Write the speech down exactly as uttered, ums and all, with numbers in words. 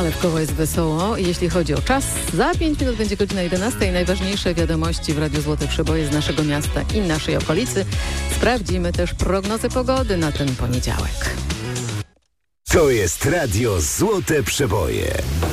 ale w koło jest wesoło. Jeśli chodzi o czas, za pięć minut będzie godzina jedenasta i najważniejsze wiadomości w Radiu Złote Przeboje z naszego miasta i naszej okolicy. Sprawdzimy też prognozę pogody na ten poniedziałek. To jest Radio Złote Przeboje.